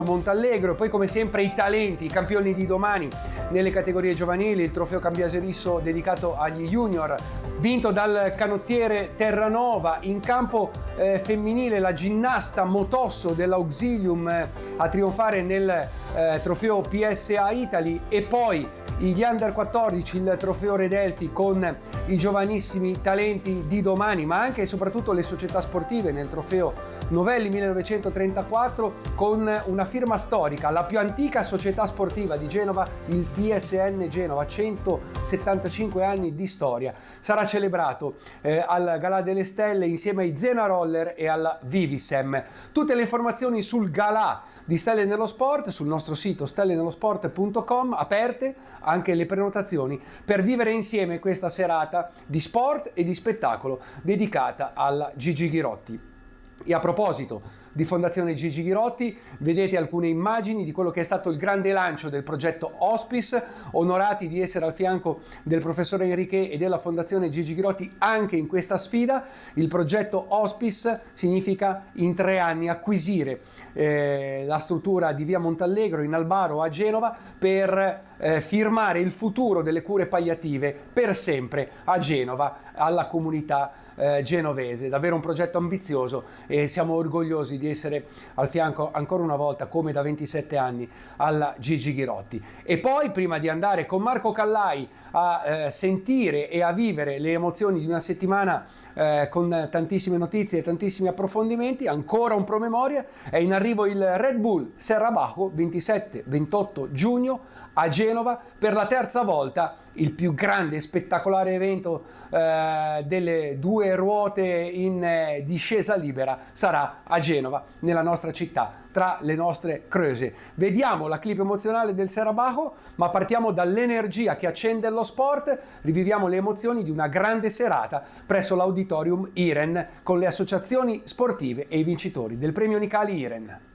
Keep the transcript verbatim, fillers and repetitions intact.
Montallegro. E poi come sempre i talenti, i campioni di domani nelle categorie giovanili, il trofeo Cambiase Risso dedicato agli junior, vinto dal canottiere Terranova. In campo eh, femminile la ginnasta Motosso dell'Auxilium eh, a trionfare nel eh, trofeo P S A Italy. E poi gli under quattordici, il trofeo Redelfi con i giovanissimi talenti di domani, ma anche e soprattutto le società sportive nel trofeo Novelli millenovecentotrentaquattro con una firma storica, la più antica società sportiva di Genova, il T S N Genova, centosettantacinque anni di storia. Sarà celebrato eh, al Galà delle Stelle insieme ai Zena Roller e alla Vivisem. Tutte le informazioni sul Galà di Stelle nello Sport sul nostro sito stelle nello sport punto com, aperte anche le prenotazioni per vivere insieme questa serata di sport e di spettacolo dedicata alla Gigi Ghirotti. E a proposito di Fondazione Gigi Ghirotti, vedete alcune immagini di quello che è stato il grande lancio del progetto Hospice, onorati di essere al fianco del professore Enrique e della Fondazione Gigi Ghirotti anche in questa sfida. Il progetto Hospice significa in tre anni acquisire eh, la struttura di via Montallegro in Albaro a Genova per eh, firmare il futuro delle cure palliative per sempre a Genova, alla comunità eh, genovese. Davvero un progetto ambizioso e siamo orgogliosi di essere al fianco ancora una volta, come da ventisette anni, alla Gigi Ghirotti. E poi, prima di andare con Marco Callai a eh, sentire e a vivere le emozioni di una settimana eh, con tantissime notizie e tantissimi approfondimenti, ancora un promemoria: è in arrivo il Red Bull Serra Bajo ventisette ventotto giugno a Genova per la terza volta. Il più grande e spettacolare evento eh, delle due ruote in eh, discesa libera sarà a Genova, nella nostra città, tra le nostre creuse. Vediamo la clip emozionale del Serra Bajo, ma partiamo dall'energia che accende lo sport. Riviviamo le emozioni di una grande serata presso l'Auditorium Iren con le associazioni sportive e i vincitori del premio Nicali Iren.